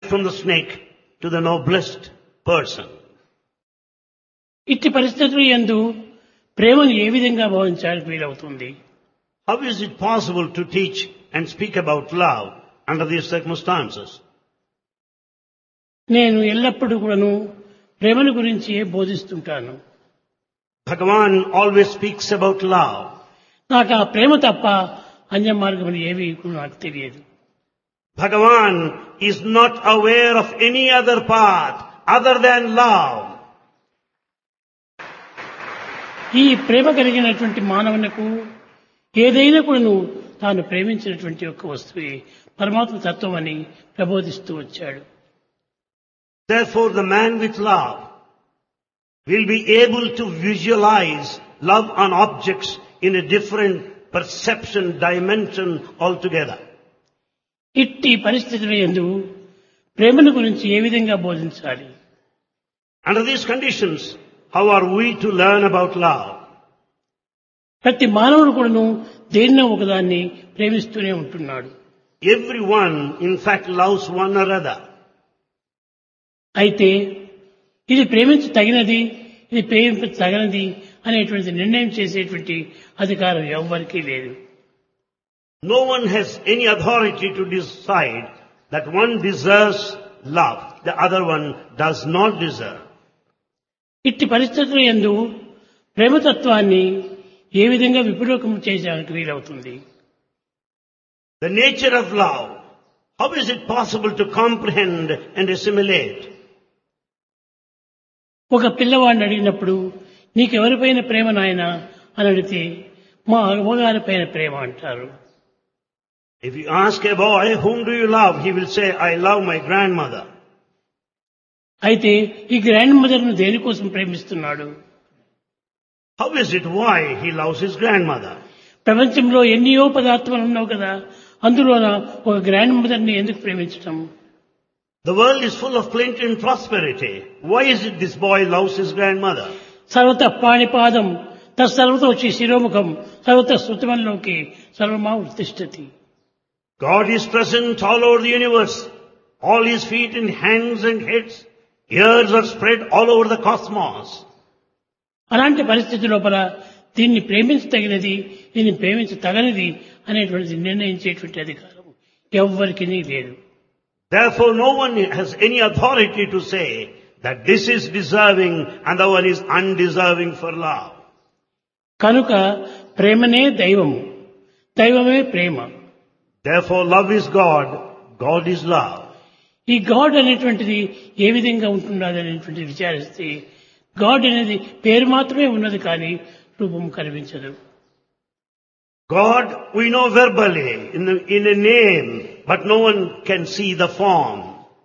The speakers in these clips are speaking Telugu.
from the snake to the noblest person. ఇట్టి పరిస్థితులు యందు ప్రేమను ఏ విధంగా భావించడానికి వీలవుతుంది? How is it possible to teach and speak about love under these circumstances? నేను ఎల్లప్పుడూ కూడాను ప్రేమను గురించి బోధిస్తుంటాను. Bhagavan always speaks about love. నాకు ఆ ప్రేమ తప్ప అన్య మార్గములు ఏవి కూడా నాకు తెలియదు. Bhagavan is not aware of any other path other than love. ఈ ప్రేమ కలిగినటువంటి మానవునకు ఏదైనా కూడాను తాను ప్రేమించినటువంటి యొక్క వస్తువే పరమాత్మ తత్వం అని ప్రబోధిస్తూ వచ్చాడు. Therefore, the man with love will be able to visualize love on objects in a different perception dimension altogether. ఇట్టి పరిస్థితుల యందు ప్రేమను గురించి ఏ విధంగా బోధించాలి? Under these conditions, how are we to learn about love? ప్రతి మానవుడు కూడాను దేన్నో ఒకదాన్ని ప్రేమిస్తూనే ఉంటున్నాడు. Everyone, in fact, loves one another. అయితే ఇది ప్రేమించ తగినది, ఇది ప్రేమించ తగనది అనేటువంటి నిర్ణయం చేసేటువంటి అధికారం ఎవ్వరికీ లేదు. No one has any authority to decide that one deserves love, the other one does not deserve. ఇట్టి పరిస్థితుల యందు ప్రేమతత్వాన్ని ఏ విధంగా విపరీతం చేయడానికి వీలవుతుంది? The nature of love, how is it possible to comprehend and assimilate? ఒక పిల్లవాడిని అడిగినప్పుడు నీకెవరిపైన ప్రేమ నాయనా అని అడిగితే మా అమ్మగారి పైన ప్రేమ అంటారు. If you ask a boy, whom do you love? He will say, I love my grandmother. అయితే ఈ గ్రాండ్ మదర్ను దేనికోసం ప్రేమిస్తున్నాడు? How is it why he loves his grandmother? ప్రపంచంలో ఎన్నో పదార్థాలు ఉన్నావు కదా, అందులోన ఒక గ్రాండ్ మదర్ని ఎందుకు ప్రేమించటం? The world is full of plenty and prosperity. Why is it this boy loves his grandmother? సర్వత పాణిపాదం తత్సర్వత వచ్చి శిరోముఖం సర్వత శృతిమల్లోకి సర్వమా ఉత్తిష్టతి. God is present all over the universe. All his feet and hands and heads, ears are spread all over the cosmos. అలాంటి పరిస్థితి లోపల దీన్ని ప్రేమించదగినది, దీన్ని ప్రేమించతగనిది అనేటువంటి నిర్ణయించేటువంటి అధికారం ఎవ్వరికీ లేదు. Therefore, no one has any authority to say that this is deserving and the one is undeserving for love. కనుక ప్రేమనే దైవము, దైవమే ప్రేమ. Therefore, love is God, God is love. ఈ గాడ్ అనేటువంటిది ఏ విధంగా ఉంటున్నది అనేటువంటి విచారిస్తే గాడ్ అనేది పేరు మాత్రమే ఉన్నది కానీ రూపం కనిపించదు. God we know verbally in a name, but no one can see the form.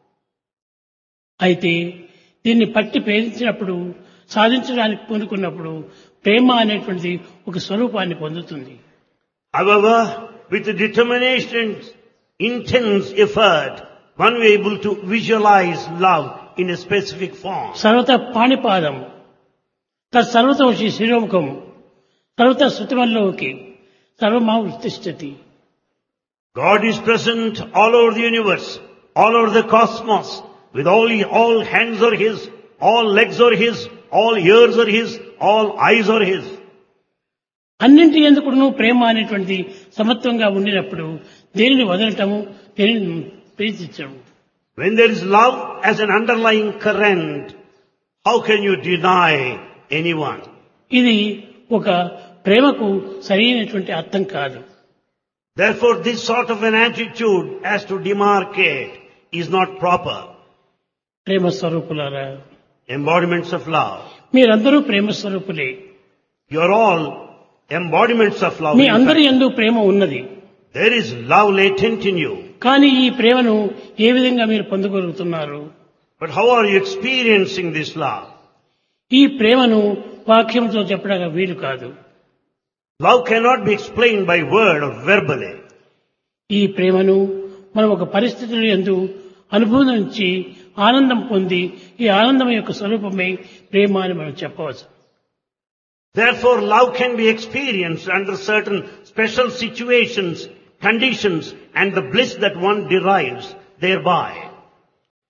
అయితే దీన్ని పట్టి ప్రేమించినప్పుడు సాధించడానికి పూనుకున్నప్పుడు ప్రేమ అనేటువంటిది ఒక స్వరూపాన్ని పొందుతుంది. However, with determination, intense effort, one will be able to visualize love in a specific form. సర్వత పాణిపాదం తత్సర్వత వచ్చి శిరోముఖం సర్వత శృతిమల్లోకి సర్వమా ఉత్తిష్టతి. God is present all over the universe, all over the cosmos, with all hands are His, all legs are His, all ears are His, all eyes are His. అన్నింటి ఎందుకును ప్రేమ అనేటువంటిది సమత్వంగా ఉండినప్పుడు దేనిని వదలటము, దేనిని ప్రీతించడం. When there is love as an underlying current, how can you deny anyone? ఇది ఒక ప్రేమకు సరైనటువంటి అర్థం కాదు. Therefore, this sort of an attitude as to demarcate is not proper. ప్రేమ స్వరూపులారా, Embodiments of love. మీరందరూ ప్రేమ స్వరూపులే. You are all embodiments of love. మీ అందరి యందు ప్రేమ ఉన్నది. There is love latent in you. కానీ ఈ ప్రేమను ఏ విధంగా మీరు పొందగలుగుతున్నారు? But how are you experiencing this love? ఈ ప్రేమను వాక్యంతో చెప్పడానికి వీలు కాదు. Love cannot be explained by word or verbally. ఈ ప్రేమను మనం ఒక పరిస్థితుల యందు అనుభవించి ఆనందం పొంది ఈ ఆనందం యొక్క స్వరూపమే ప్రేమ అని మనం చెప్పవచ్చు. Therefore, love can be experienced under certain special situations, conditions, and the bliss that one derives thereby.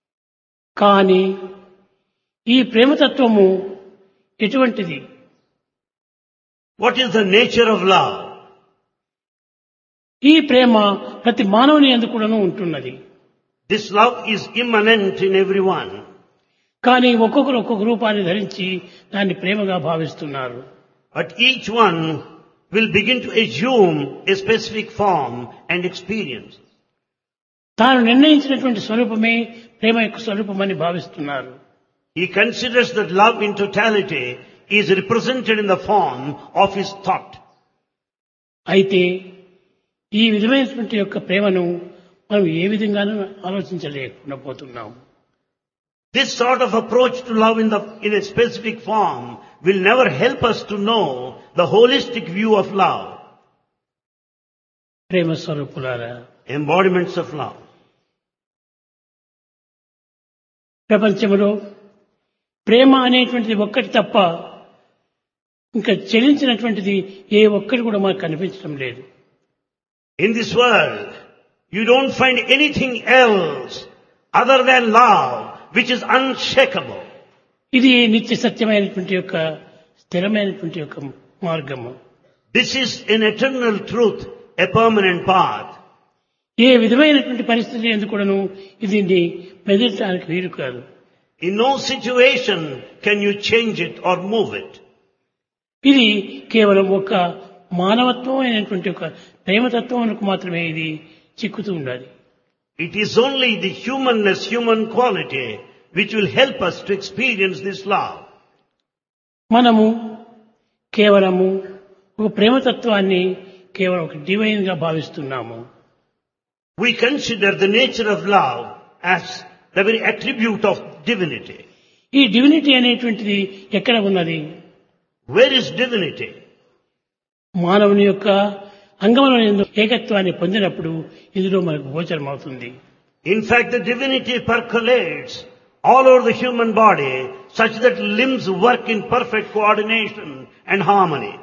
కానీ ఈ ప్రేమతత్వము ఎటువంటిది? What is the nature of love? ఈ ప్రేమ ప్రతి మానవుని యందు కూడాను ఉంటున్నది. This love is immanent in everyone. కానీ ఒక్కొక్కరు ఒక్కొక్క రూపాన్ని ధరించి దాన్ని ప్రేమగా భావిస్తున్నారు. But each one will begin to assume a specific form and experience. తాను నిర్ణయించినటువంటి స్వరూపమే ప్రేమ యొక్క స్వరూపమని భావిస్తున్నారు. He considers that love in totality is represented in the form of his thought. అయితే ఈ విధమైనటువంటి యొక్క ప్రేమను మనం ఏ విధంగానూ ఆలోచించలేకుండా పోతున్నాం. This sort of approach to love in a specific form will never help us to know the holistic view of love. ప్రేమ స్వరూపులారా, Embodiments of love. ప్రపంచంలో ప్రేమ అనేటువంటిది ఒక్కటి తప్ప ఇంకా చెలించినటువంటిది ఏ ఒక్కటి కూడా మనకు కనిపించడం లేదు. In this world, you don't find anything else other than love, which is unshakable. ఇది నిత్య సత్యమైనటువంటి యొక్క స్థిరమైనటువంటి యొక్క మార్గము. This is an eternal truth, a permanent path. ఏ విధమైనటువంటి పరిస్థితి ఎందుకు కూడాను ఇది మెదలటానికి వీలు కాదు. In no situation can you change it or move it. ఇది కేవలం ఒక మానవత్వం అయినటువంటి ఒక ప్రేమతత్వానికి మాత్రమే ఇది చిక్కుతూ ఉండాలి. It is only the humanness, human quality, which will help us to experience this love. మనము కేవలము ఒక ప్రేమతత్వాన్ని కేవలం ఒక డివైన్ గా భావిస్తున్నాము. We consider the nature of love as the very attribute of divinity. ఈ డివినిటీ అనేటువంటిది ఎక్కడ ఉన్నది? Where is divinity? మానవుని యొక్క అంగముల యందు ఏకత్వాన్ని పొందినప్పుడు ఇందులో మనకు గోచరం అవుతుంది. In fact, the divinity percolates all over the human body such that limbs work in perfect coordination and harmony.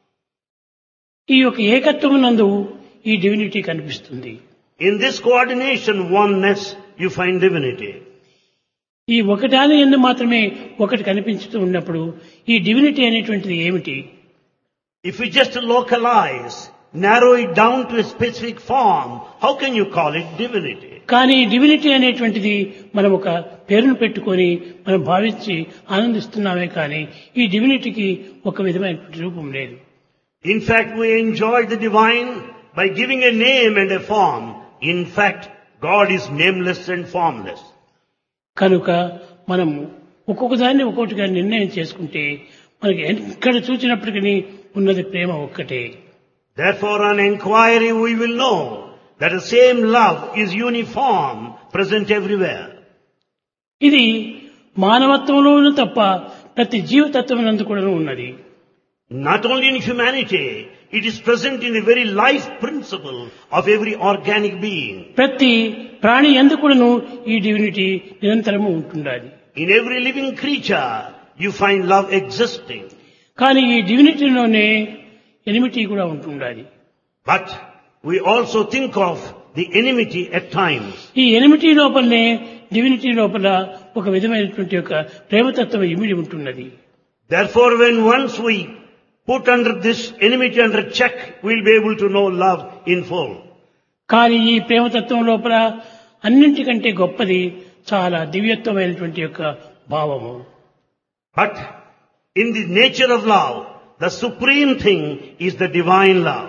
ఈ యొక్క ఏకత్వం నందు ఈ డివినిటీ కనిపిస్తుంది. In this coordination, oneness, you find divinity. ఈ ఒకటాని యందు మాత్రమే ఒకటి కనిపించుతూ ఉన్నప్పుడు ఈ డివినిటీ అనేటువంటిది ఏమిటి? If you just localize, narrow it down to a specific form, how can you call it divinity? కానీ డివినిటీ అనేటువంటిది మనం ఒక పేరును పెట్టుకొని మనం భావించి ఆనందిస్తున్నామే కానీ ఈ డివినిటీకి ఒక విధమైనటువంటి రూపం లేదు. In fact, we enjoy the divine by giving a name and a form. In fact, God is nameless and formless. కనుక మనము ఒక్కొక్క దాన్ని ఒక్కొక్కటిగా నిర్ణయం చేసుకుంటే మనకి ఎక్కడ చూసినప్పటికీ ఉన్నది ప్రేమ ఒక్కటే. Therefore, on inquiry, we will know that the same love is uniform, present everywhere. ఇది మానవత్వంలోనూ తప్ప ప్రతి జీవతత్వమునందు కూడా ఉన్నది. Not only in humanity, it is present in the very life principle of every organic being. ప్రతి ప్రాణి యందు కూడాను ఈ డివినిటీ నిరంతరము ఉంటుండాలి. In every living creature, you find love existing. కానీ ఈ డివినిటీలోనే ఎనిమిటీ కూడా ఉంటుండాలి. But we also think of the enmity at times. ఈ ఎనిమిటీ లోపలనే డివినిటీ లోపల ఒక విధమైనటువంటి ఒక ప్రేమతత్వం ఇమిడి ఉంటున్నది. Therefore, when once we put under this enmity under check, we'll be able to know love in full. కానీ ఈ ప్రేమతత్వం లోపల అన్నింటికంటే గొప్పది చాలా దివ్యత్వమైనటువంటి యొక్క భావము. But in the nature of love, the supreme thing is the divine love.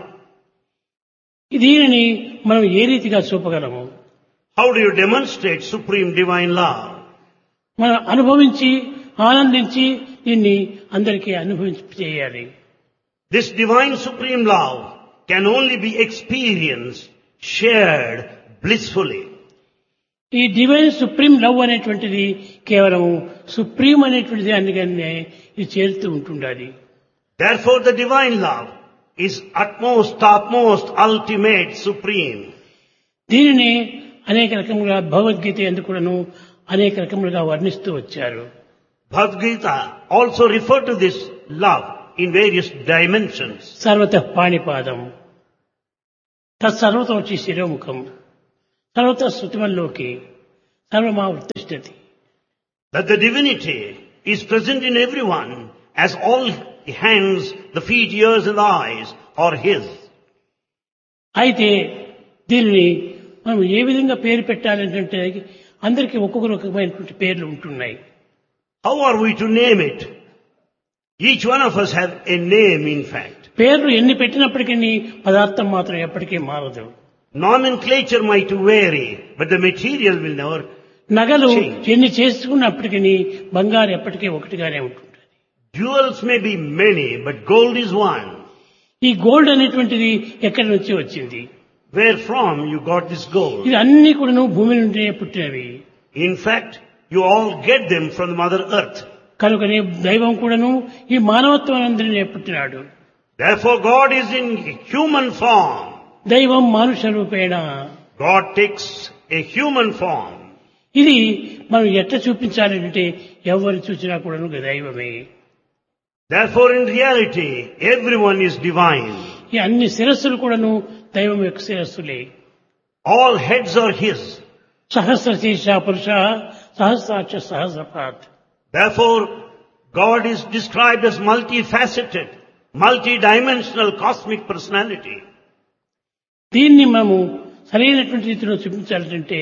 దీనిని మనం ఏ రీతిగా చూపగలము? How do you demonstrate supreme divine love? మనం అనుభవించి ఆనందించి దీన్ని అందరికీ అనుభవించి చేయాలి. This divine supreme love can only be experienced, shared blissfully. ఈ డివైన్ సుప్రీం లవ్ అనేటువంటిది కేవలం సుప్రీం అనేటువంటి దానిగానే ఇది చేరుతూ ఉంటుండాలి. Therefore, the divine love is utmost, topmost, ultimate, supreme. దీనిని అనేక రకములుగా భగవద్గీత ఎందుకు కూడాను అనేక రకములుగా వర్ణిస్తూ వచ్చారు. Bhagavad Gita also referred to this love in various dimensions. సర్వతః పాణిపాదం తత్సర్వతోచి శిరోముఖం సర్వతః శృతిమల్లోకి సర్వమా ఉత్తిష్టతి that the divinity is present in everyone, as all hands, the feet, ears and the eyes are His. అయితే దీనిని మనం ఏ విధంగా పేరు పెట్టాలంటే అందరికీ ఒక్కొక్క రకమైనటువంటి పేర్లు ఉంటున్నాయి. How are we to name it? Each one of us have a name, in fact. పేర్లు ఎన్ని పెట్టినప్పటికీ పదార్థం మాత్రం ఎప్పటికీ మారదు. Nomenclature might vary, but the material will never నగలు change. ఎన్ని చేసుకున్నప్పటికీ బంగారు ఎప్పటికీ ఒకటిగానే ఉంటుంది. Jewels may be many, but gold is one. ఈ గోల్డ్ అనేటువంటిది ఎక్కడి నుంచి వచ్చింది? Where from you got this gold? ఇది అన్ని కూడాను భూమి నుండి పుట్టినవి. In fact, you all get them from the Mother Earth. కనుకనే దైవం కూడాను ఈ మానవత్వం అందరినీ పుట్టినాడు. Therefore, God is in human form. దైవం మానుష రూపేణ. God takes a human form. ఇది మనం ఎట్లా చూపించాలంటే ఎవరు చూసినా కూడాను దైవమే. Therefore, in reality, everyone is divine. ఈ అన్ని శిరస్సులు కూడాను దైవం యొక్క శిరస్సులే. All heads are His. సహస్ర శీర్ష పురుష సహస్రాక్ష సహస్రపాత్. Therefore, God is described as multifaceted, multidimensional cosmic personality. దీన్ని మనము సరైనటువంటి రీతిలో చూపించాలంటే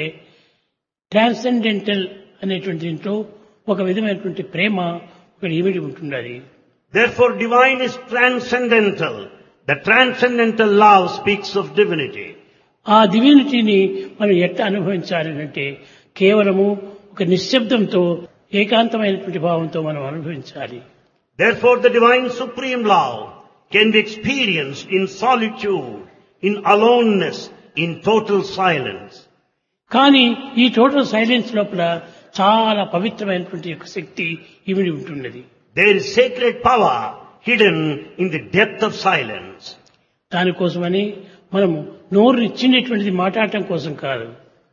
ట్రాన్సెండెంటల్ అనేటువంటి దీంట్లో ఒక విధమైనటువంటి ప్రేమ ఒక ఇమిడి ఉంటున్నది. Therefore, divine is transcendental. The transcendental love speaks of divinity. ఆ డివినిటీని మనం ఎట్లా అనుభవించాలంటే కేవలము ఒక నిశ్శబ్దంతో ఏకాంతమైనటువంటి భావంతో మనం అనుభవించాలి. Therefore, the divine supreme love can be experienced in solitude, in aloneness, in total silence. కానీ ఈ టోటల్ సైలెన్స్ లోపల చాలా పవిత్రమైనటువంటి యొక్క శక్తి ఇమిడి ఉంటున్నది. There is sacred power hidden in the depth of silence. దానికోసమని మనము నోరు ఇచ్చినటువంటిది మాట్లాడటం కోసం కాదు.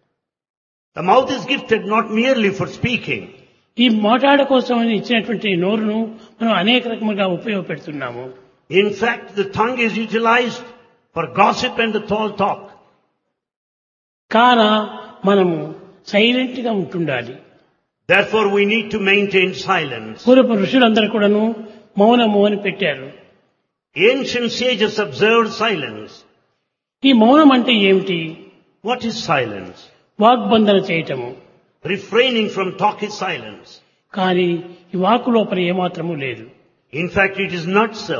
The mouth is gifted not merely for speaking. ఈ మాట్లాడ కోసం ఇచ్చినటువంటి నోరును మనం అనేక రకములుగా ఉపయోగపెడుతున్నాము. In fact, the tongue is utilized for gossip and the tall talk. కాన మనము సైలెంట్ గా ఉంటుండాలి. Therefore, we need to maintain silence. పూర్వపు ఋషులందరూ కూడాను మౌనము అని పెట్టారు. Ancient sages observed silence. ఈ మౌనం అంటే ఏమిటి? What is silence? వాగ్బంధన చేయటము. Refraining from talk is silence. కానీ ఈ వాక్కు లోపల ఏమాత్రము లేదు. In fact, it is not so.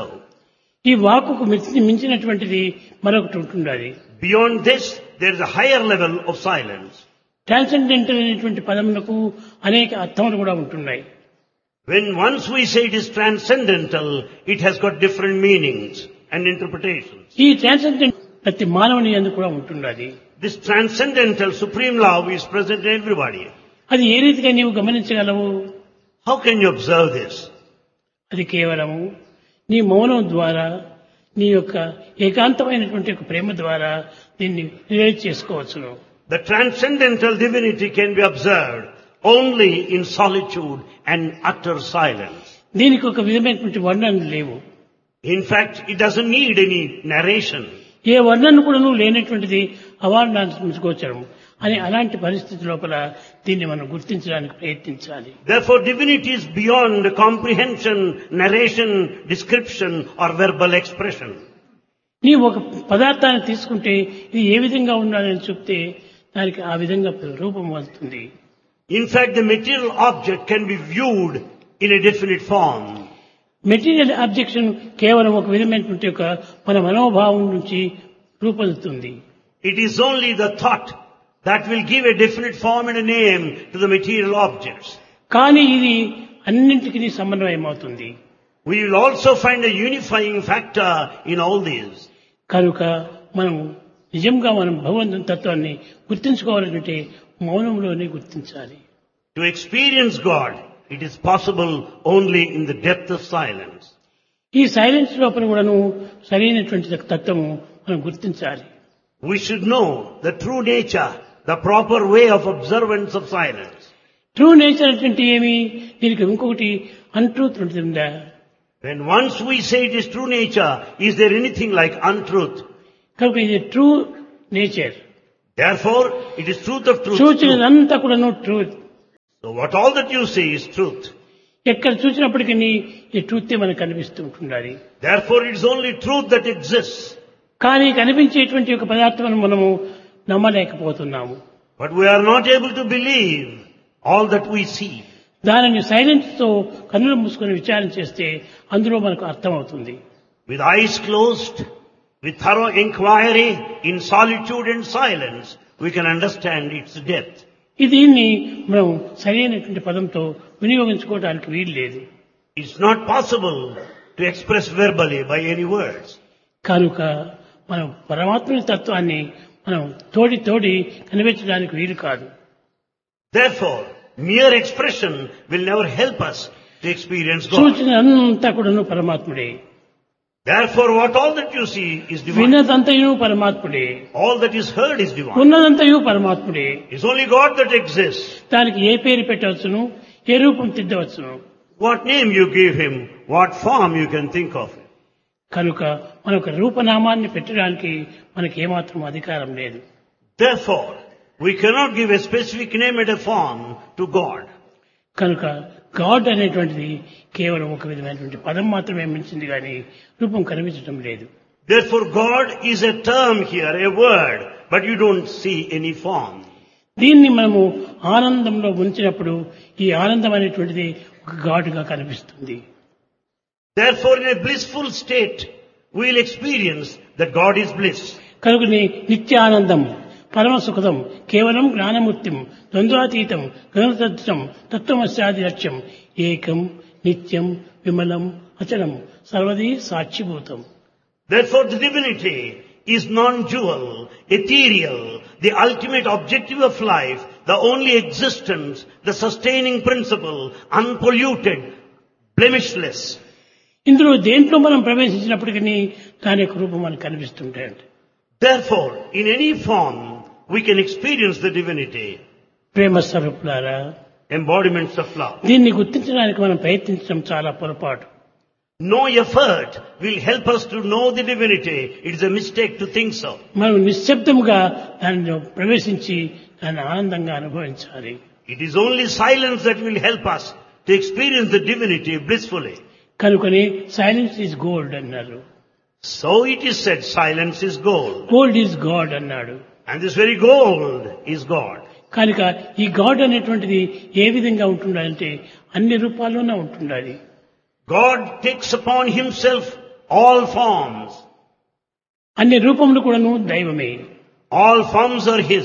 ఈ వాక్కుకు మించినటువంటిది మరొకటి ఉంటున్నది. Beyond this, there is a higher level of silence. Transcendental అనేటువంటి పదములకు అనేక అర్థములు కూడా ఉంటున్నాయి. When once we say it is transcendental, it has got different meanings and interpretations. ఈ ట్రాన్సెండెంట్ ప్రతి మానవుని యందు కూడా ఉంటున్నది. This transcendental supreme love is present in everybody. అది ఏ రీతిగా నీవు గమనించగలవు? How can you observe this? అది కేవలము నీ మౌనం ద్వారా నీ యొక్క ఏకాంతమైనటువంటి ఒక ప్రేమ ద్వారా దీన్ని రిలేట్ చేసుకోవచ్చును. The transcendental divinity can be observed only in solitude and utter silence. దీనికి ఒక విధమైనటువంటి వర్ణనలు లేవు. In fact, it doesn't need any narration. ఏ వర్ణన కూడా లేనటువంటిది అవార్ణాంశగోచరం అని అలాంటి పరిస్థితి లోపల దీన్ని మనం గుర్తించడానికి ప్రయత్నించాలి. Therefore, divinity is beyond comprehension, narration, description or verbal expression. నీ ఒక పదార్థాన్ని తీసుకుంటే ఇది ఏ విధంగా ఉండాలని చెప్తే దానికి ఆ విధంగా రూపం వస్తుంది. In fact, the material object can be viewed in a definite form. Material objection కేవలం ఒక విధమైనటువంటి ఒక మన మనోభావం నుంచి రూపొందుతుంది. It is only the thought that will give a definite form and a name to the material objects. కానీ ఇది అన్నింటికీ సమన్వయం అవుతుంది. We will also find a unifying factor in all these. కనుక మనం నిజంగా మనం భగవంతుని తత్వాన్ని గుర్తించుకోవాలంటే మౌనంలోనే గుర్తించాలి. To experience God, it is possible only in the depth of silence. ఈ సైలెన్స్ లోపల కూడాను సరైనటువంటి తత్వము మనం గుర్తించాలి. We should know the true nature, the proper way of observance of silence. True nature అంటే ఏమి? దీనికి ఇంకొకటి అన్ట్రూత్ ఉంటుందా? When once we say it is true nature, is there anything like untruth? కనుక ఇది true nature. Therefore, it is truth of truth. సూచనలంతా కూడాను truth. So what all that you see is truth. ఎక్కడ చూసినప్పటికీ ఈ ట్రూతే మనకు కనిపిస్తూ ఉంటుండాలి. Therefore it is only truth that exists. కానీ కనిపించేటువంటి ఒక పదార్థం మనము నమ్మలేకపోతున్నాము. But we are not able to believe all that we see. దానిని సైలెన్స్ తో కన్నులు మూసుకొని విచారణ చేస్తే అందులో మనకు అర్థమవుతుంది. With eyes closed, with thorough inquiry, in solitude and silence, we can understand its depth. దీన్ని మనం సరైనటువంటి పదంతో వినియోగించుకోవడానికి వీలు లేదు. It's not possible to express verbally by any words. కనుక మనం పరమాత్మ తత్వాన్ని మనం తోడి కనిపించడానికి వీలు కాదు. Therefore, mere expression will never help us to experience God. సూచన అంతా కూడాను పరమాత్ముడే. Therefore, what all that you see is divine. విన్నదంతయు పరమాత్ముడే. All that is heard is divine. ఉన్నదంతయు పరమాత్ముడే. It's only God that exists. దానికి ఏ పేరు పెట్టవచ్చును, ఏ రూపం తిద్దవచ్చును. What name you give him, what form you can think of him. కనుక మనకు రూపనామాన్ని పెట్టడానికి మనకి ఏమాత్రం అధికారం లేదు. Therefore, we cannot give a specific name and a form to God. కనుక గాడ్ అనేటువంటిది కేవలం ఒక విధమైనటువంటి పదం మాత్రమే మించింది కానీ రూపం కనిపించడం లేదు. Therefore, God is a term here, a word, but you don't see any form. దీన్ని మనము ఆనందంలో ఉంచినప్పుడు ఈ ఆనందం అనేటువంటిది ఒక గాడ్గా కనిపిస్తుంది. Therefore, in a blissful state, we will experience that God is bliss. కనుక నిత్యానందం, పరమ సుఖదం, కేవలం జ్ఞానమూర్తిం, ద్వంద్వాతీతం, గణతత్వం, తత్వమస్యాది లక్ష్యం, ఏకం, నిత్యం, విమలం, అచలం, సర్వదీ సాక్షిభూతం. Therefore, the divinity is non-dual, ethereal, the ultimate objective of life, the only existence, the sustaining principle, unpolluted, blemishless. ఇందులో దేంట్లో మనం ప్రవేశించినప్పటికీ దాని యొక్క రూపం మనకు కనిపిస్తుంటాయండి. Therefore, in any form, we can experience the divinity. ప్రేమ స్వరూపులారా, Embodiments of love. దీన్ని గుర్తించడానికి మనం ప్రయత్నించడం చాలా పొరపాటు. No effort will help us to know the divinity. It is a mistake to think so. మనం నిశ్శబ్దముగా దానిలో ప్రవేశించి దాన్ని ఆనందంగా అనుభవించాలి. It is only silence that will help us to experience the divinity blissfully. కనుకనే సైలెన్స్ ఈజ్ గోల్డ్ అన్నారు. So it is said, silence is gold. Gold is God అన్నాడు. And this very gold is God. కనుక ఈ గాడ్ అనేటువంటిది ఏ విధంగా ఉంటుందంటే అన్ని రూపాల్లోనే ఉంటుండాలి. God takes upon himself all forms. అన్ని రూపములు కూడాను దైవమే. All forms are his.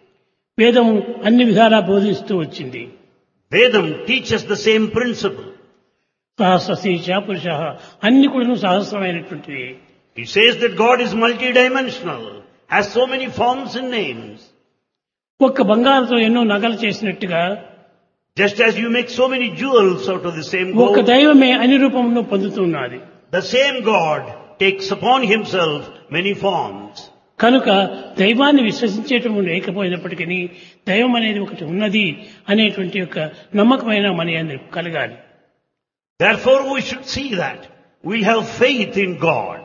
వేదము అన్ని విధాలా బోధిస్తూ వచ్చింది. Vedam teaches the same principle. సహస్రశీర్ష పురుష అన్ని కూడాను సహస్రమైనటువంటివి. It says that God is multidimensional, has so many forms and names. ఒక్క బంగారుతో ఎన్నో నగలు చేసినట్టుగా Just as you make so many jewels out of the same ఒక gold, దైవమే అన్ని రూపంలో పొందుతున్నది. the same God takes upon himself many forms. కనుక దైవాన్ని విశ్వసించేయటం లేకపోయినప్పటికీ దైవం అనేది ఒకటి ఉన్నది అనేటువంటి ఒక నమ్మకమైన మన యందు కలగాలి. Therefore we should see that. We have faith in God.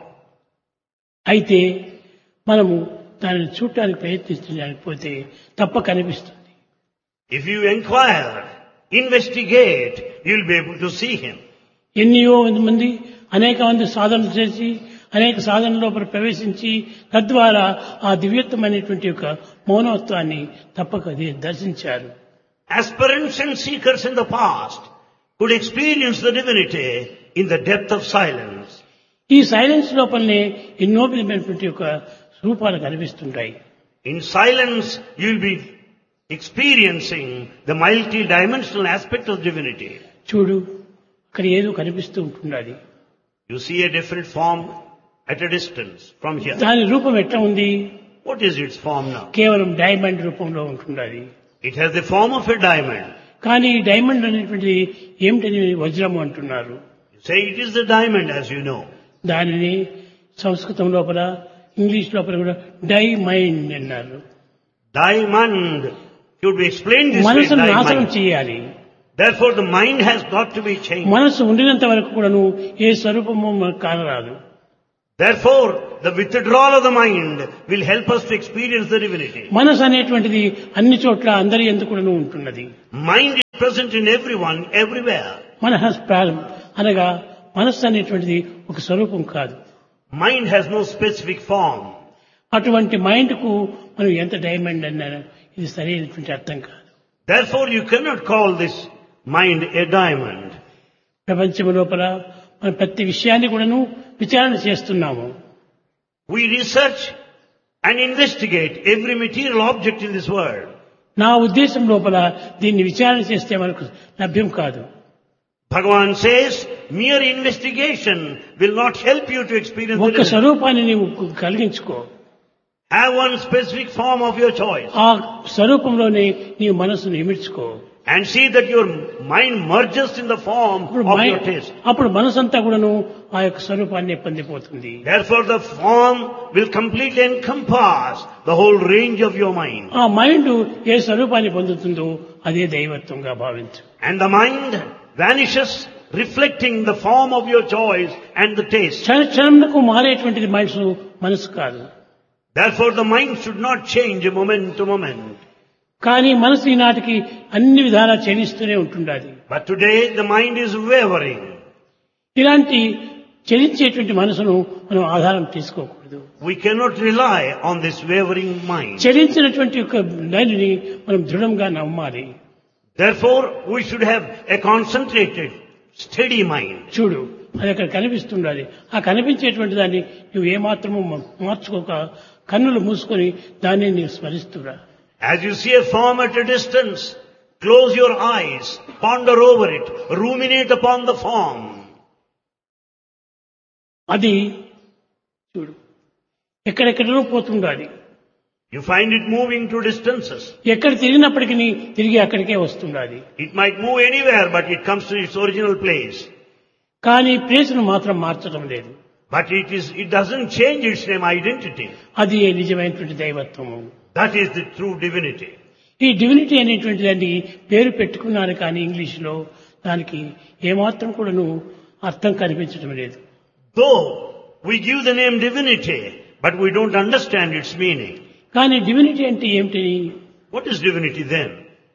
అయితే మనము దానిని చూడటానికి ప్రయత్నించలేకపోతే తప్ప కనిపిస్తుంది. If you inquire, investigate, you'll be able to see him. ఎన్నో మంది అనేక మంది సాధనలు చేసి అనేక సాధన లోపల ప్రవేశించి తద్వారా ఆ దివ్యత్వమైనటువంటి యొక్క మౌనత్వాన్ని తప్పక దర్శించారు. Aspirants and seekers in the past could experience the divinity in the depth of silence. ఈ సైలెన్స్ లోపలనే ఎన్నో విధమైనటువంటి యొక్క రూపాలు కనిపిస్తుంటాయి. In silence, you'll be experiencing the multi-dimensional aspect of divinity. చూడు, అక్కడ ఏదో కనిపిస్తూ ఉంటున్నది. You see a different form at a distance from here. దాని రూపం ఎట్లా ఉంది? What is its form now? కేవలం డైమండ్ రూపంలో ఉంటున్నది. It has the form of a diamond. కానీ ఈ డైమండ్ అనేటువంటిది ఏమిటని వజ్రము అంటున్నారు. You say it is the diamond, as you know. దానిని సంస్కృతం లోపల ఇంగ్లీష్ లోపల కూడా డైమైండ్ అన్నారు. Diamond should be explained this way. మనసును నాశనం Diamond. చేయాలి. Therefore, the mind has got to be changed. మనసు ఉండినంత వరకు కూడాను ఏ స్వరూపము మనకు కానరాదు. Therefore, the withdrawal of the mind will help us to experience the divinity. మనసు అనేటువంటిది అన్ని చోట్ల అందరి యందు కూడాను ఉంటున్నది. Mind present in everyone, everywhere. మనః ప్రాణం అనగా మనస్సు అనేటువంటిది ఒక స్వరూపం కాదు. Mind has no specific form. అటువంటి మైండ్ కు మనం ఎంత డైమండ్ అన్నాను ఇది సరైనటువంటి అర్థం కాదు. Therefore, you cannot call this mind a diamond. ప్రపంచం లోపల మనం ప్రతి విషయాన్ని కూడాను విచారణ చేస్తున్నాము. We research and investigate every material object in this world. నా ఉద్దేశం లోపల దీన్ని విచారణ చేస్తే మనకు లభ్యం కాదు. Bhagavan says, mere investigation will not help you to experience the ఒక్క divinity. స్వరూపాన్ని నీవు కలిగించుకో. Have one specific form of your choice. ఆ స్వరూపంలోనే నీవు మనస్సును ఇమిడ్చుకో. And see that your mind merges in the form of your taste. అప్పుడు మనసంతా కూడాను ఆ యొక్క స్వరూపాన్ని పొందిపోతుంది. Therefore, the form will completely encompass the whole range of your mind. ఆ మైండ్ ఏ స్వరూపాన్ని పొందుతుందో అదే దైవత్వంగా భావించు. And the mind vanishes, reflecting the form of your choice and the taste. క్షణకు మారేటువంటిది మనసు కాదు. Therefore, the mind should not change moment to moment. కానీ మనసు ఈనాటికి అన్ని విధాలా చలిస్తూనే ఉంటుండాలి. But today, the mind is wavering. ఇలాంటి చలించేటువంటి మనసును మనం ఆధారం తీసుకోకూడదు. We cannot rely on this wavering mind. చలించినటువంటి యొక్క దానిని మనం దృఢంగా నమ్మాలి. Therefore, we should have a concentrated, steady mind. చూడు అది అక్కడ కనిపిస్తుండాలి. ఆ కనిపించేటువంటి దాన్ని నువ్వు ఏమాత్రము మార్చుకోక కన్నులు మూసుకొని దాన్ని నీవు స్మరిస్తురా. As you see a form at a distance, close your eyes, ponder over it, ruminate upon the form. అది చూడు ఎక్కడెక్కడో పోతుండాలి. You find it moving to distances. ఎక్కడ తిరిగినప్పటికీ తిరిగి అక్కడికే వస్తుండాలి. It might move anywhere, but it comes to its original place. కానీ ప్లేస్ను మాత్రం మార్చడం లేదు. But it doesn't change its name identity. అది నిజమైనటువంటి దైవత్వము. That is the true divinity. ఈ డివినిటీ అనేటువంటి దాన్ని పేరు పెట్టుకున్నారు కానీ ఇంగ్లీష్లో దానికి ఏమాత్రం కూడాను అర్థం కనిపించడం లేదు. Though we give the name divinity, but we don't understand its meaning. కానీ డివినిటీ అంటే ఏమిటి? What is divinity then?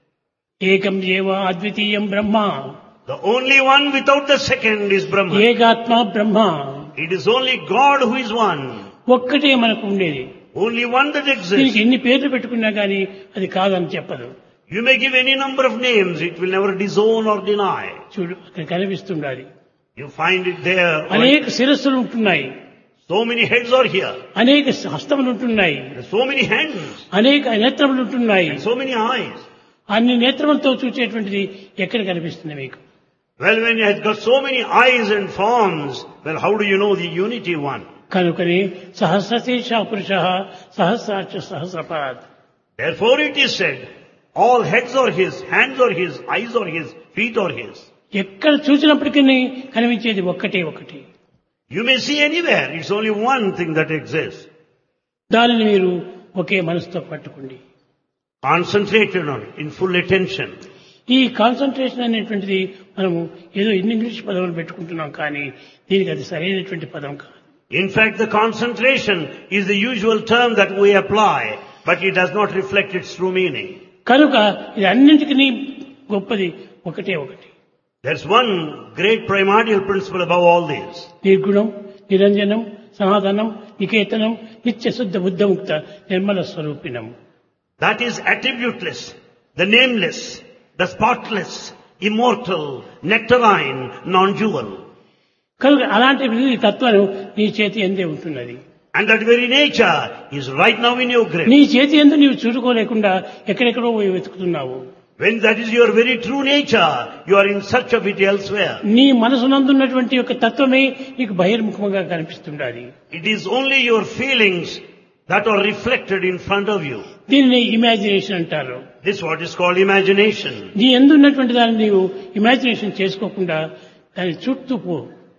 ఏకం ఏవ అద్వితీయం బ్రహ్మ. The only one without the second is Brahman. ఏకాత్మ Brahma. It is only God who is one. ఒక్కటే మనకు ఉండేది. Only one that దీనికి exists. ఎన్ని పేర్లు పెట్టుకున్నా కానీ అది కాదని చెప్పదు. You may give any number of names, it will never disown or deny. చూడు అక్కడ కనిపిస్తుండాలి. You find it there. అనేక శిరస్సులు ఉంటున్నాయి, So many heads are here. అనేక హస్తములు ఉంటున్నాయి, There's so many hands. అనేక నేత్రములు ఉంటున్నాయి. And so many eyes. అన్ని నేత్రములతో చూచేటువంటిది ఎక్కడ కనిపిస్తుంది మీకు? Well, when you have got so many eyes and forms, well, how do you know the unity one? కనుకనే సహస్రశీర్ష పురుష సహస్రాక్ష సహస్రపాద్. Therefore it is said, all heads are his, hands are his, eyes are his, feet are his. ఎక్కడ చూసినప్పటికీ కనిపించేది ఒక్కటే ఒకటి. You may see anywhere, it's only one thing that exists. దానిని మీరు ఒకే మనసుతో పట్టుకోండి. Concentrated on it, in full attention. ఈ కాన్సన్ట్రేషన్ అనేటువంటిది మనము ఏదో ఇంగ్లీష్ పదవులు పెట్టుకుంటున్నాం కానీ దీనికి అది సరైనటువంటి పదం కాదు. In fact, the concentration is the usual term that we apply, but it does not reflect its true meaning. కనుక ఇది అన్నింటికీ గొప్పది ఒకటే ఒకటి. There's one great primordial principle above all these. నిర్గుణం నిరంజనం సనాతనం నికేతనం నిత్య శుద్ధ బుద్ధముక్త Nirmala స్వరూపిణం. That is attributeless, the nameless, the spotless, immortal, nectarine, non-dual. కనుక అలాంటి తత్వం నీ చేతి ఎందే ఉంటున్నది. And that very nature is right now in your grip. నీ చేతి ఎందు నీవు చూసుకోలేకుండా ఎక్కడెక్కడో పోయి వెతుకుతున్నావు. When that is your very true nature, you are in search of it elsewhere. నీ మనసునందున్నటువంటి యొక్క తత్వమే నీకు బహిర్ముఖంగా కనిపిస్తుండాలి. It is only your feelings that are reflected in front of you. దీనిని ఇమాజినేషన్ అంటారు. This is what is called imagination. నీ ఎందున్నటువంటి దాన్ని నీవు ఇమాజినేషన్ చేసుకోకుండా దాన్ని చుట్టూ పో.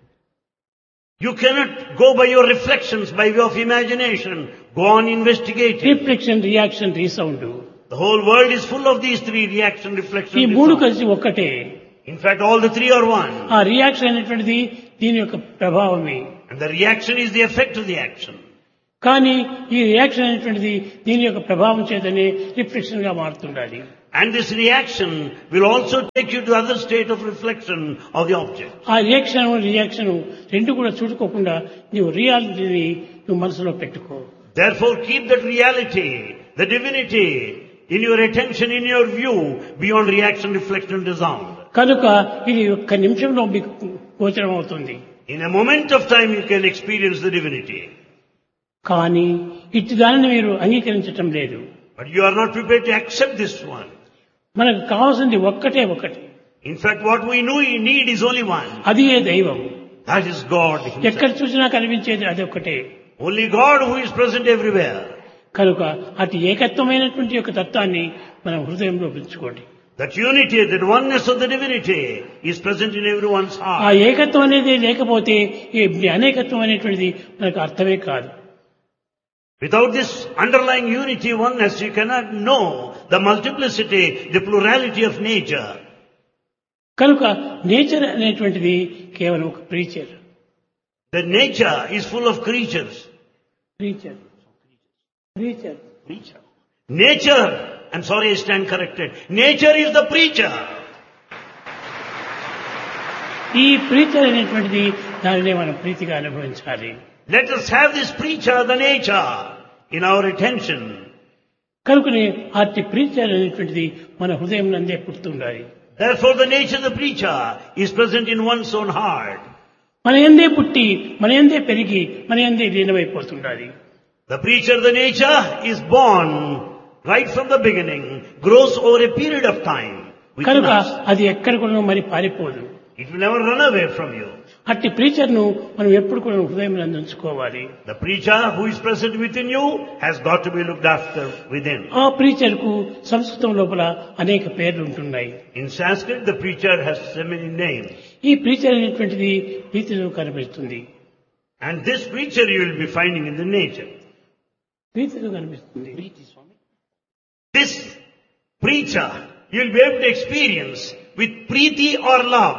You cannot go by your reflections by way of imagination. Go on investigating. Reflection reaction resound. The whole world is full of these three: reaction, reflection, ఈ మూడు resound. కలిసి ఒక్కటే. In fact, all the three are one. ఆ రియాక్షన్ అనేటువంటిది దీని యొక్క ప్రభావమే. And the reaction is the effect of the action. కానీ ఈ రియాక్షన్ అనేటువంటిది దీని యొక్క ప్రభావం చేతనే రిఫ్లెక్షన్ గా మారుతుండాలి. And this reaction will also take you to other state of reflection of the object. ఆ రియాక్షన్ రెండు కూడా చూడుకోకుండా నువ్వు రియాలిటీని నువ్వు మనసులో పెట్టుకో. Therefore keep that reality, the divinity, in your attention, in your view, beyond reaction, reflection and sound. కనుక ఇది ఒక్క నిమిషంలో మీకు గోచరం అవుతుంది. In a moment of time you can experience the divinity. కానీ ఇట్టి దానిని మీరు అంగీకరించటం లేదు. But you are not prepared to accept this one. మనకు కావాల్సింది ఒక్కటే. In fact, what we need is only one. అది ఏ దైవం. That is God himself. ఎక్కడ చూసినా కనిపించేది అది ఒక్కటే. Only God who is present everywhere. కనుక అటు ఏకత్వమైనటువంటి యొక్క తత్వాన్ని మనం హృదయంలో పెంచుకోండి. That unity, that oneness of the divinity is present in everyone's ఆ heart. ఏకత్వం అనేది లేకపోతే ఈ అనేకత్వం అనేటువంటిది మనకు అర్థమే కాదు. Without this underlying unity, oneness, you cannot know the multiplicity, the plurality of nature. కనుక నేచర్ అనేటువంటిది కేవలం ఒక preacher. The nature is full of creatures. Preacher Nature, I'm sorry I stand corrected. Nature is the preacher. ఈ ప్రీచర్ అనేటువంటిది దానినే మనం ప్రీతిగా అనుభవించాలి. Let us have this preacher, the nature, in our attention. కనుకనే అట్టి ప్రీచర్ అనేటువంటిది మన హృదయం నందే పుడుతుండాలి. Therefore the nature of the preacher is present in one's own heart. మన యందే పుట్టి మన యందే పెరిగి మన యందే లీనమైపోతుండాలి. The preacher, the nature, is born right from the beginning, grows over a period of time within కనుక us. అది ఎక్కడ కూడా మరి పారిపోదు. It will never run away from you. అట్టి ప్రీచర్ ను మనం ఎప్పుడు కూడా హృదయం నందు ఉంచుకోవాలి. The preacher who is present within you has got to be looked after within. ఆ ప్రీచర్ కు సంస్కృతం లోపల అనేక పేర్లు ఉంటున్నాయి. In Sanskrit, the preacher has so many names. ఈ ప్రీచర్ అనేటువంటిది ప్రీతిలో కనిపిస్తుంది. And this preacher you will be finding in the nature. ప్రీతిలో కనిపిస్తుంది. This preacher you will be able to experience with preeti or love.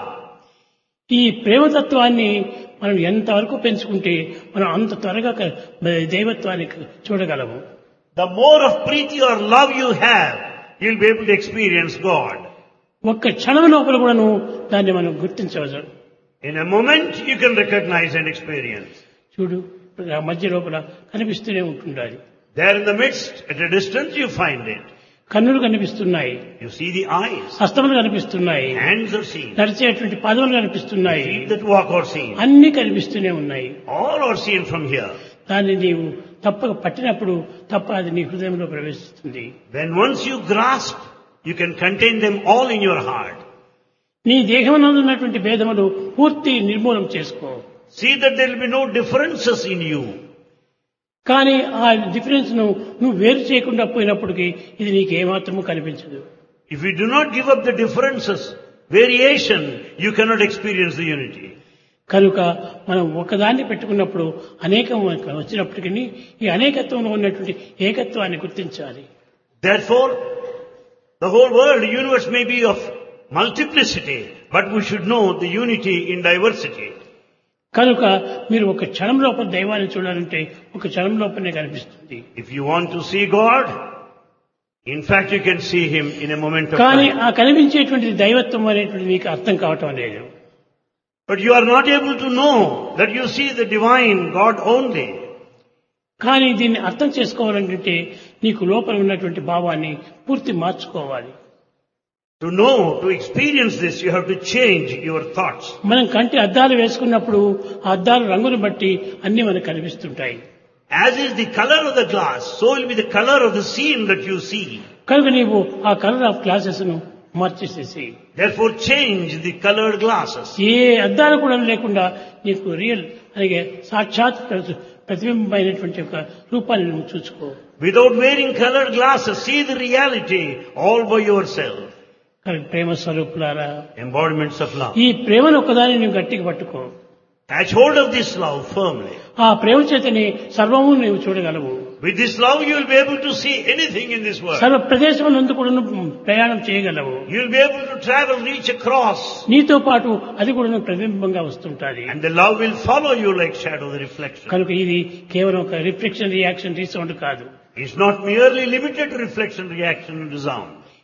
ఈ ప్రేమతత్వాన్ని మనం ఎంతవరకు పెంచుకుంటే మనం అంత త్వరగా దైవత్వాన్ని చూడగలము. The more of preeti or love you have, you will be able to experience God. ఒక్క క్షణం లోపల కూడాను దాన్ని మనం గుర్తించవచ్చు. In a moment you can recognize and experience. చూడు ఆ మధ్య లోపల కనిపిస్తూనే ఉంటుండాలి. There in the midst, at a distance you find it. కన్నులు కనిపిస్తున్నాయి. You see the eyes. హస్తములు కనిపిస్తున్నాయి. Hands are seen. నడిచేటువంటి పాదములు కనిపిస్తున్నాయి. Feet that walk are seen. అన్ని కనిపిస్తూనే ఉన్నాయి. All are seen from here. దాన్ని నీవు తప్పక పట్టినప్పుడు తప్ప అది నీ హృదయంలో ప్రవేశిస్తుంది. When once you grasp, you can contain them all in your heart. నీ దేహమునందు ఉన్నటువంటి భేదములు పూర్తి నిర్మూలన చేసుకో. See that there will be no differences in you. కానీ ఆ డిఫరెన్స్ ను నువ్వు వేరు చేయకుండా పోయినప్పటికీ ఇది నీకు ఏమాత్రము కనిపించదు. If you do not give up the differences, variation, you cannot experience the unity. కనుక మనం ఒకదాన్ని పెట్టుకున్నప్పుడు అనేకం వచ్చినప్పటికీ ఈ అనేకత్వంలో ఉన్నటువంటి ఏకత్వాన్ని గుర్తించాలి. Therefore, the whole world, the universe may be of multiplicity, but we should know the unity in diversity. కనుక మీరు ఒక క్షణం లోపల దైవాన్ని చూడాలంటే ఒక క్షణం లోపలనే కనిపిస్తుంది. If you want to see God, in fact you can see Him in a moment of కానీ time. ఆ కనిపించేటువంటి దైవత్వం అనేటువంటి మీకు అర్థం కావటం లేదు. But you are not able to know that you see the divine God only. కానీ దీన్ని అర్థం చేసుకోవాలంటే నీకు లోపల ఉన్నటువంటి భావాన్ని పూర్తి మార్చుకోవాలి. To know, to experience this, you have to change your thoughts. మనం కంటి అద్దాలు వేసుకున్నప్పుడు ఆ అద్దాల రంగును బట్టి అన్ని మనకు కనిపిస్తుంటాయి. As is the color of the glass, so will be the color of the scene that you see. కనుక నీవు ఆ కలర్ ఆఫ్ గ్లాసెస్ ను మార్చేసేసి Therefore change the colored glasses. ఏ అద్దాలు కూడా లేకుండా నీకు రియల్ అలాగే సాక్షాత్ ప్రతిబింబమైనటువంటి ఒక రూపాన్ని నువ్వు చూసుకో. Without wearing colored glasses, see the reality all by yourself. ప్రేమ స్వరూపులారా, Embodiments of love. ఈ ప్రేమను ఒకదాన్ని నువ్వు గట్టిగా పట్టుకో. Catch hold of this love firmly. ఆ ప్రేమ చేతని సర్వము నీవు చూడగలవు. With this love you will be able to see anything in this world. సర్వ ప్రదేశములందు కూడా ప్రయాణం చేయగలవు. You will be able to travel, reach across. నీతో పాటు అది కూడా ప్రతిబింబంగా వస్తుంటాది. And the love will follow you like shadow, the reflection. కనుక ఇది కేవలం ఒక రిఫ్లెక్షన్ రియాక్షన్ రీసౌండ్ కాదు. It's not merely limited to reflection, reaction and sound.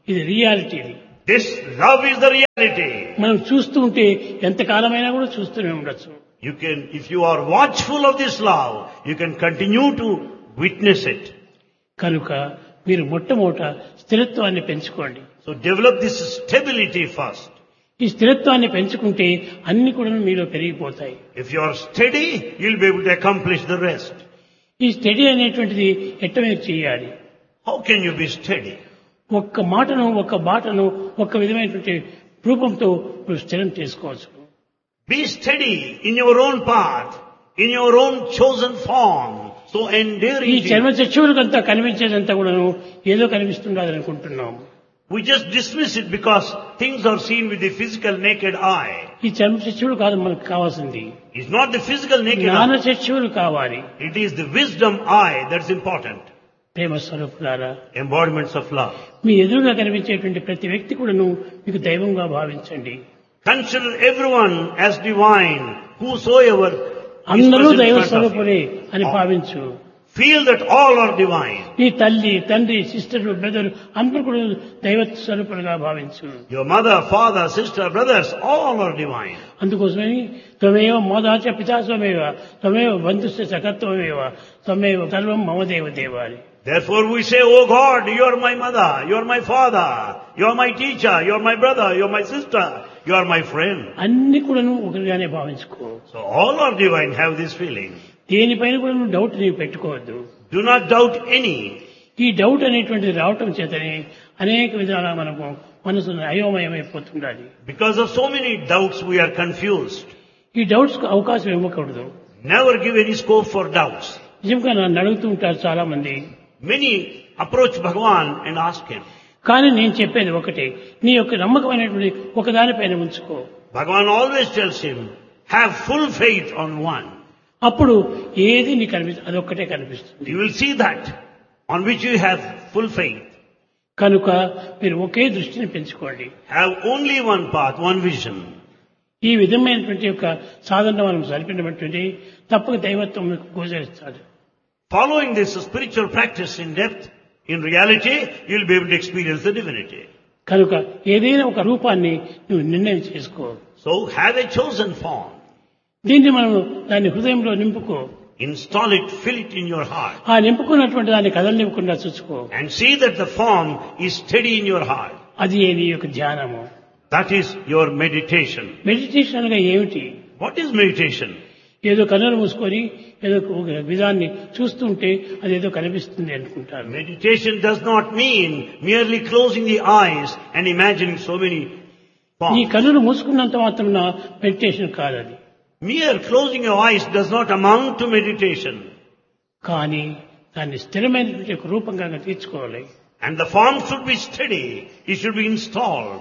ఇది reality. This love is the reality. మనం చూస్తూ ఉంటే ఎంతకాలమైనా కూడా చూస్తూనే ఉండొచ్చు. You can, if you are watchful of this love, you can continue to witness it. కనుక మీరు మొట్టమొదట స్థిరత్వాన్ని పెంచుకోండి. So develop this stability first. ఈ స్థిరత్వాన్ని పెంచుకుంటే అన్ని కూడా మీలో పెరిగిపోతాయి. If you are steady, you'll be able to accomplish the rest. ఈ స్టడీ అనేటువంటిది ఎట్ట మీరు చేయాలి? How can you be steady? ఒక్క మాటను, ఒక్క బాటను, ఒక్క విధమైనటువంటి రూపంతో మీరు స్థిరం చేసుకోవచ్చు. Be steady in your own path, in your own chosen form. So ఈ enduring. చర్మ చక్షువులకంతా కనిపించేదంతా కూడాను ఏదో కనిపిస్తుండదు అనుకుంటున్నాము. We just dismiss it because things are seen with the physical naked eye. ఈ చర్మ చక్షువులు కాదు మనకు కావాల్సింది. It's not the physical naked జ్ఞాన eye. చక్షువులు కావాలి. It is the wisdom eye that's important. ప్రేమ స్వరూపులారా, Embodiments of love. మీ ఎదురుగా కనిపించేటువంటి ప్రతి వ్యక్తి కూడాను మీకు దైవంగా భావించండి. Consider everyone as divine, whosoever is అందరూ present in దైవ front of you. స్వరూపులే అని భావించు. Feel that all are divine. నీ తల్లి, తండ్రి, సిస్టర్, బ్రదర్ అందరూ కూడా దైవ స్వరూపులుగా భావించు. Your mother, father, sister, brothers, all are divine. అందుకోసమని త్వమేవ మోదాచ పితాస్వమేవ త్వమేవ బంధుస్య సఖత్వమేవ త్వమేవ సర్వం మమ దేవ దేవాని. Therefore we say, Oh God, you are my mother, you are my father, you are my teacher, you are my brother, you are my sister, you are my friend. అన్ని కూడాను ఒకరిగానే భావించుకో. So all are divine, have this feeling. దేనిపైన కూడా నువ్వు డౌట్ నీవు పెట్టుకోవద్దు. Do not doubt any. ఈ డౌట్ అనేటువంటిది రావటం చేతనే అనేక విధాలా మనము మనసు అయోమయమైపోతుండాలి. Because of so many doubts we are confused. ఈ డౌట్స్ కు అవకాశం ఇవ్వకూడదు. Never give any scope for doubts. నిజంగా నన్ను అడుగుతూ ఉంటారు చాలా మంది. Many approach Bhagavan and ask him. కానీ నేను చెప్పేది ఒకటే, నీ యొక్క నమ్మకమైనటువంటి ఒకదానిపైన ఉంచుకో. Bhagavan always tells him, have full faith on one. అప్పుడు ఏది నీకు అదొక్కటే కనిపిస్తుంది. You will see that on which you have full faith. కనుక మీరు ఒకే దృష్టిని పెంచుకోండి. Have only one path, one vision. ఈ విధమైనటువంటి యొక్క సాధన మనం జరిపినటువంటి తప్పక దైవత్వం మీకు గోచరిస్తాడు. Following this spiritual practice in depth, in reality, you will be able to experience the divinity. కనుక ఏదైనా ఒక రూపాన్ని నువ్వు నిర్ణయం చేసుకో. So have a chosen form. దీన్ని మనం దాన్ని హృదయంలో నింపుకో. Install it, fill it in your heart. ఆ నింపుకున్నటువంటి దాన్ని కదలనివ్వకుండా చూసుకో. And see that the form is steady in your heart. అది నీ యొక్క ధ్యానము. That is your meditation. Meditation అనగా ఏమిటి? What is meditation? ఏదో కన్నులు మూసుకొని ఏదో ఒక విధాన్ని చూస్తుంటే అదేదో కనిపిస్తుంది అనుకుంటారు. Meditation does not mean merely closing the eyes and imagining so many ఈ forms. కన్నులు మూసుకున్నంత మాత్రం మెడిటేషన్ కాదది. Mere closing your eyes does not amount to meditation. కానీ దాన్ని స్థిరమైనటువంటి ఒక రూపంగా తీర్చుకోవాలి. And the form should be steady. It should be installed.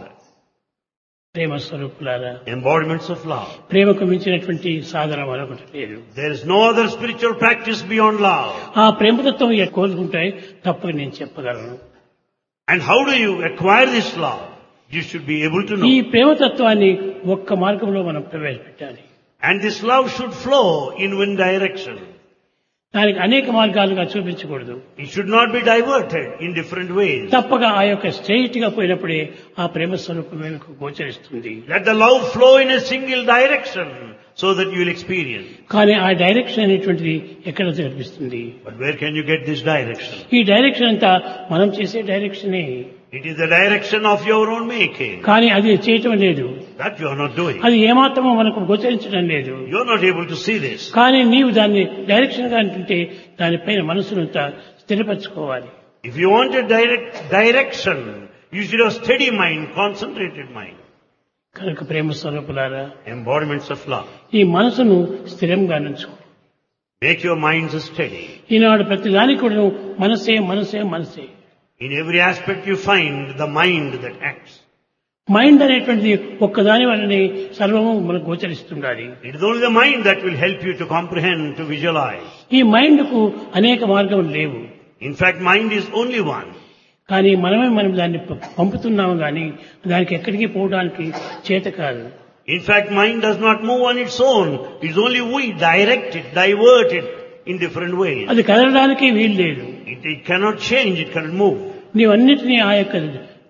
ప్రేమ స్వరూపులారా, Embodiments of love. ప్రేమకు మించినటువంటి సాధన మరొకటి లేదు. There is no other spiritual practice beyond love. ఆ ప్రేమతత్వం కోరుకుంటే తప్పక నేను చెప్పగలను. And how do you acquire this love? You should be able to ఈ know. ప్రేమతత్వాన్ని ఒక్క మార్గంలో మనం ప్రవేశపెట్టాలి. And this love should flow in one direction. దానికి అనేక మార్గాలుగా చూపించకూడదు. It should not be diverted in different ways. తప్పక ఆ యొక్క స్ట్రెయిట్ గా పోయినప్పుడే ఆ ప్రేమ స్వరూపం మీకు గోచరిస్తుంది. Let the love flow in a single direction so that you will experience. కానీ ఆ డైరెక్షన్ అనేటువంటిది ఎక్కడ కనిపిస్తుంది? But where can you get this direction? ఈ డైరెక్షన్ అంతా మనం చేసే డైరెక్షనే. It is the direction of your own making. కానీ అది చేయటం లేదు. That you are not doing. అది ఏమాత్రమో మనకు గోచరించడం లేదు. You are not able to see this. కానీ నీవు దాన్ని డైరెక్షన్ గా అంటుంటే దానిపైన మనసునంతా స్థిరపరచుకోవాలి. If you want a direction, you should have steady mind, concentrated mind. కనుక ప్రేమ స్వరూపులారా, Embodiments of love. ఈ మనసును స్థిరంగా నుంచుకో. Make your minds steady. ఈనాడు ప్రతి దానికి కూడా మనసే మనసే మనసే. In every aspect you find the mind that acts. Mind అనేటువంటిది ఒక్కదాని వల్లనే సర్వము మనకు గోచరిస్తుండాలి. It is only the mind that will help you to comprehend, to visualize. ఈ మైండ్ కు అనేక మార్గములు లేవు. In fact, mind is only one. కానీ మనం దాన్ని పంపుతున్నాము కానీ దానికి ఎక్కడికి పోవడానికి చేత కాదు. In fact, mind does not move on its own. It is only we direct it, divert it in different ways. అది కదలడానికి వీలు లేదు. It cannot change, it cannot move. నీవన్నిటినీ ఆ యొక్క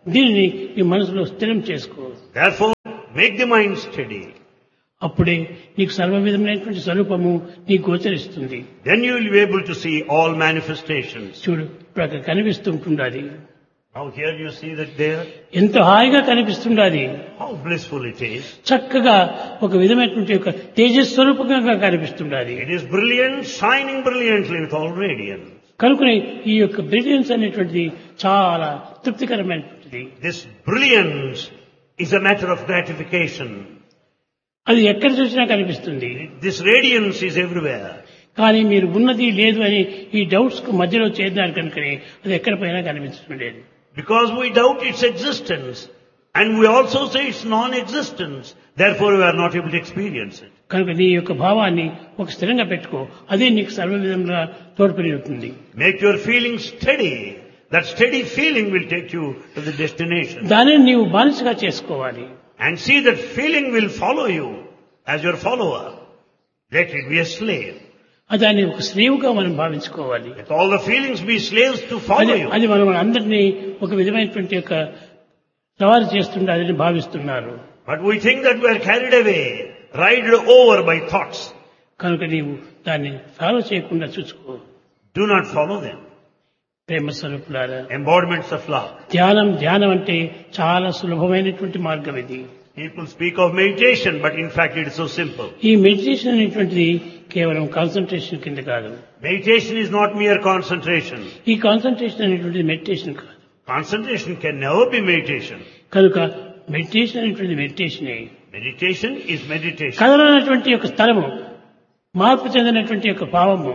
దీనిని నీ మనసులో స్థిరం చేసుకో. Therefore, make the mind steady. అప్పుడే నీకు సర్వ విధమైనటువంటి స్వరూపము నీకు గోచరిస్తుంది. Then you will be able to see all manifestations. చూడు, ఇప్పుడు అక్కడ కనిపిస్తుంటుండాలి. Now here you see that there, ఎంతో హాయిగా కనిపిస్తుండాలి. how blissful it is. చక్కగా ఒక విధమైనటువంటి ఒక తేజస్వరూపంగా కనిపిస్తుండాలి. It is brilliant, shining brilliantly with all radiance. కనుకనే ఈ యొక్క బ్రిలియన్స్ అనేటువంటిది చాలా తృప్తికరమైనటువంటిది. This brilliance is a matter of gratification. అది ఎక్కడ చూసినా కనిపిస్తుంది. This radiance is everywhere. కానీ మీరు ఉన్నది లేదు అని ఈ డౌట్స్ కు మధ్యలో చేరినారు కనుకనే అది ఎక్కడ పోయినా కనిపిస్తుండేది. Because we doubt its existence and we also say it's non-existence, therefore we are not able to experience it. కనుక నీ యొక్క భావాన్ని ఒక స్థిరంగా పెట్టుకో, అదే నీకు సర్వ విధంగా తోడ్పడి ఉంటుంది. Make your feeling steady. That steady feeling will take you to the destination. దానిని నీవు బానిసగా చేసుకోవాలి. And see that feeling will follow you as your follower. Let it be a slave. దాన్ని ఒక స్నేవుగా మనం భావించుకోవాలి. Let all the feelings be slaves to follow you. అది మనం అందరినీ ఒక విధమైనటువంటి యొక్క సవాలు చేస్తుండదని భావిస్తున్నారు. But we think that we are carried away, ride over by thoughts. కనుక నీవు దాన్ని ఫాలో చేయకుండా చూసుకో. Do not follow them. ప్రేమ స్వరూపులారా, Embodiments of love. ధ్యానం అంటే చాలా సులభమైనటువంటి మార్గం ఇది. People speak of meditation, but in fact it is so simple. ఈ మెడిటేషన్ అనేటువంటిది కేవలం కాన్సన్ట్రేషన్ కింద కాదు. Meditation is not mere concentration. ఈ కాన్సన్ట్రేషన్ అనేటువంటిది మెడిటేషన్ కాదు. Concentration can never be meditation. కనుక మెడిటేషన్ అనేటువంటిది మెడిటేషనే. Meditation is meditation. కదలనటువంటి యొక్క స్థలము, మార్పు చెందినటువంటి యొక్క భావము,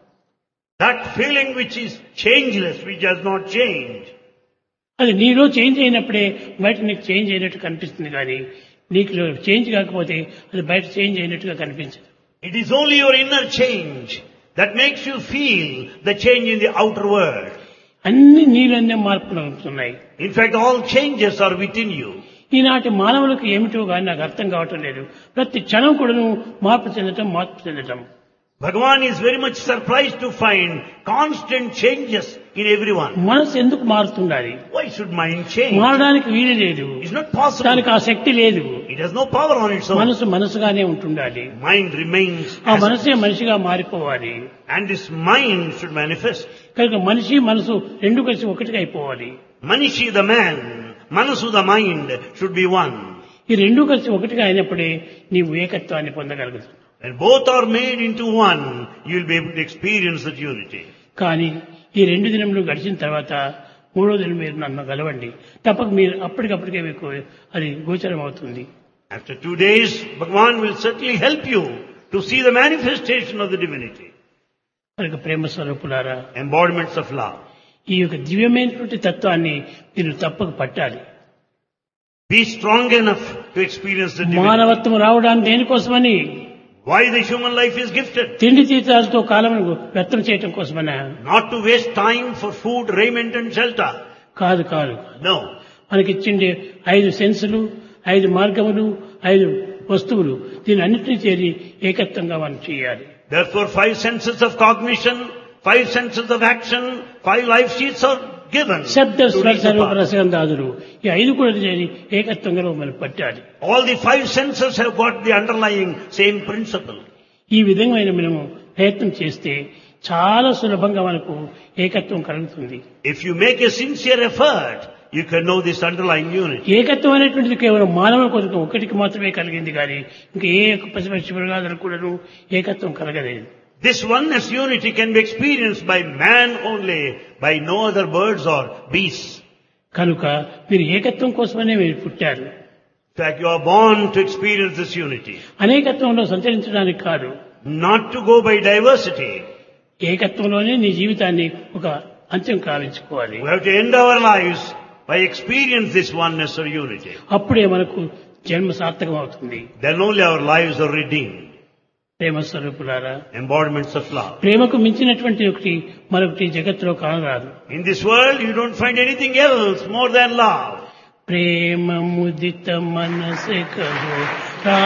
That feeling which is changeless, which does not change. అది నీలో చేంజ్ అయినప్పుడే బయట నీకు చేంజ్ అయినట్టు కనిపిస్తుంది. కానీ నీకు చేంజ్ కాకపోతే అది బయట చేంజ్ అయినట్టుగా కనిపించదు. It is only your inner change that makes you feel the change in the outer world. అన్ని నీలోనే మార్పులు అవుతున్నాయి. In fact, all changes are within you. ఈనాటి మానవులకు ఏమిటో కానీ నాకు అర్థం కావటం లేదు. ప్రతి క్షణం కూడాను మార్పు చెందటం. Bhagavan is very much surprised to find constant changes in everyone. మనసు ఎందుకు మారుతుండాలి? Why should mind change? మారడానికి వీలు లేదు. It's not possible. దానికి ఆ శక్తి లేదు. It has no power on its own. మనసుగానే ఉంటుండాలి. Mind remains. ఆ మనసే మనిషిగా మారిపోవాలి. And this mind should manifest. కనుక మనసు రెండు కలిసి ఒకటిగా అయిపోవాలి. Manishi the man, Manasu the mind should be one. ఈ రెండు కలిసి ఒకటిగా అయినప్పుడే నీవు ఏకత్వాన్ని పొందగలుగుతావు. When both are made into one, you will be able to experience that unity. కానీ ఈ రెండు దినములు గడిచిన తర్వాత మూడో దినం మీరు నన్ను గలవండి, తప్పక మీరు అప్పటికప్పటికే మీకు అది గోచరం అవుతుంది. After 2 days, Bhagavan will certainly help you to see the manifestation of the divinity. కనుక ప్రేమ స్వరూపులారా, Embodiments of love. ఈ యొక్క దివ్యమైనటువంటి తత్వాన్ని మీరు తప్పక పట్టాలి. Be strong enough to experience the divinity. మానవత్వం రావడానికి దేనికోసమని? Why the human life is gifted? తిండి తీర్థాలతో కాలం వ్యర్థం చేయటం కోసమనా? Not to waste time for food, raiment and shelter. కాదు. No. మనకిచ్చిండే 5 సెన్సులు, 5 మార్గములు, 5 వస్తువులు, దీని అన్నింటినీ చేరి ఏకత్వంగా మనం చేయాలి. Therefore 5 senses of cognition, 5 senses of action, 5 life sheets are given. శబ్ద to reach స్పర్శ the రూప path. రసగంధాదులు, ఈ 5 కూడా చేరి ఏకత్వంగా మనం పట్టాలి. All the 5 senses have got the underlying same principle. ఈ విధమైన మనము ప్రయత్నం చేస్తే చాలా సులభంగా మనకు ఏకత్వం కలుగుతుంది. If you make a sincere effort, you can know this underlying unity. ఏకత్వం అనేటువంటిది కేవలం మానవుల కొరకు ఒకటికి మాత్రమే కలిగింది కానీ ఇంకా ఏ పశుపక్షి మృగాదులకు కూడాను ఏకత్వం కలగలేదు. This oneness unity can be experienced by man only, by no other birds or beasts. కనుక మీరు ఏకత్వం కోసమనే మీరు పుట్టారు. In fact, you are born to experience this unity. అనేకత్వంలో సంచరించడానికి కాదు. Not to go by diversity. ఏకత్వంలోనే నీ జీవితాన్ని ఒక అంత్యం కావించుకోవాలి. We have to end our lives by experience this oneness or unity. అప్పుడే మనకు జన్మ సార్థకం అవుతుంది. Then only our lives are redeemed. ప్రేమ స్వరూపులారా, Embodiments of love. ప్రేమకు మించినటువంటి ఒకటి మరొకటి జగత్తులో కానరాదు. In this world, you don't find anything else more than love. ప్రేమ ముదిత మనసే కహో